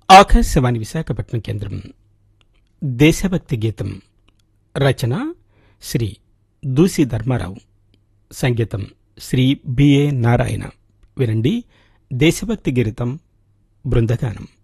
ఆకాశవాణి విశాఖపట్నం కేంద్రం. దేశభక్తి గీతం రచన శ్రీ దూసి ధర్మారావు, సంగీతం శ్రీ బిఏ నారాయణ. వినండి, దేశభక్తి గీతం బృందగానం.